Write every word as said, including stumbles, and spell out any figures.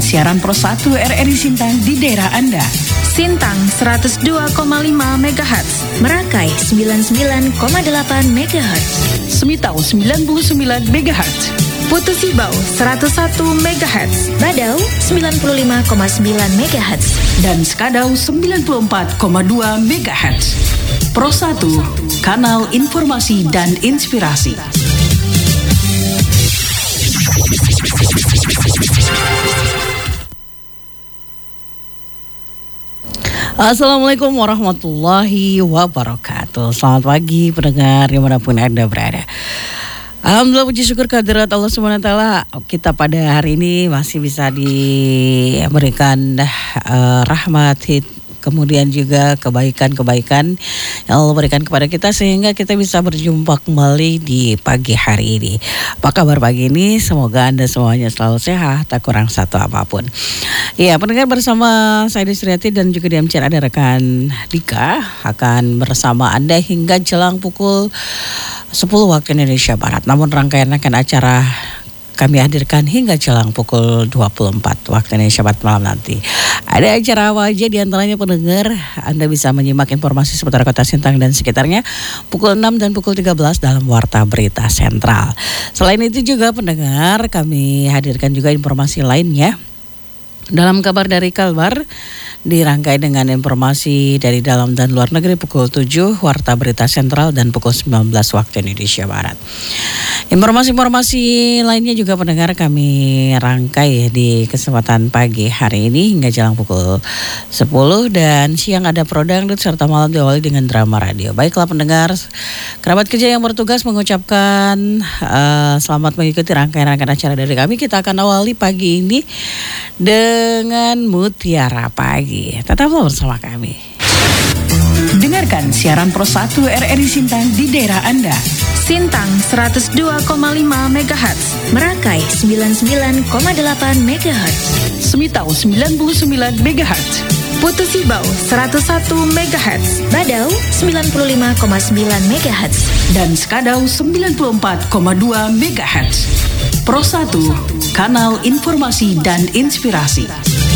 siaran Pro satu R R I Sintang di daerah Anda. Sintang seratus dua koma lima megahertz, Merakai sembilan puluh sembilan koma delapan megahertz, Semitau sembilan puluh sembilan megahertz, Putu Sibau seratus satu megahertz, Badau sembilan puluh lima koma sembilan megahertz, dan Skadau sembilan puluh empat koma dua megahertz. Pro satu, kanal informasi dan inspirasi. Assalamualaikum warahmatullahi wabarakatuh. Selamat pagi pendengar dimanapun Anda berada. Alhamdulillah, puji syukur kehadirat Allah subhanahu wa taala, kita pada hari ini masih bisa diberikan uh, rahmat, hid, kemudian juga kebaikan-kebaikan yang Allah berikan kepada kita sehingga kita bisa berjumpa kembali di pagi hari ini. Apa kabar pagi ini? Semoga Anda semuanya selalu sehat, tak kurang satu apapun. Ya, pendengar, bersama saya Desriati dan juga di M C R ada rekan Dika akan bersama Anda hingga jelang pukul sepuluh waktu Indonesia Barat. Namun rangkaian akan acara kami hadirkan hingga jelang pukul dua puluh empat waktu Indonesia Barat malam nanti. Ada acara apa aja di antaranya pendengar? Anda bisa menyimak informasi seputar Kota Sintang dan sekitarnya pukul enam dan pukul tiga belas dalam Warta Berita Sentral. Selain itu juga pendengar, kami hadirkan juga informasi lainnya. Dalam kabar dari Kalbar, dirangkai dengan informasi dari dalam dan luar negeri pukul tujuh Warta Berita Sentral dan pukul sembilan belas waktu Indonesia Barat. Informasi-informasi lainnya juga pendengar kami rangkai di kesempatan pagi hari ini hingga jelang pukul sepuluh, dan siang ada Pro Dangdut serta malam diawali dengan drama radio. Baiklah pendengar, kerabat kerja yang bertugas mengucapkan uh, selamat mengikuti rangkaian-rangkaian acara dari kami. Kita akan awali pagi ini dengan Mutiara Pagi. Tetaplah bersama kami. Dengarkan siaran Pro satu R R I Sintang di daerah Anda. Sintang seratus dua koma lima megahertz, Merakai sembilan puluh sembilan koma delapan megahertz, Semitau sembilan puluh sembilan megahertz, Putu Sibau seratus satu megahertz, Badau sembilan puluh lima koma sembilan megahertz, dan Skadau sembilan puluh empat koma dua megahertz. Pro satu, kanal informasi dan inspirasi.